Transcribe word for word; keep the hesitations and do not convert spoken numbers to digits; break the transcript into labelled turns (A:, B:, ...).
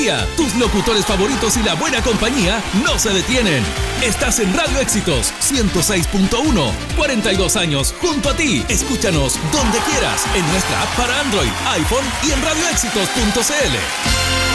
A: día. Tus locutores favoritos y la buena compañía no se detienen. Estás en Radio Éxitos ciento seis punto uno. cuarenta y dos años junto a ti. Escúchanos donde quieras en nuestra app para Android, iPhone y en radio éxitos punto c l.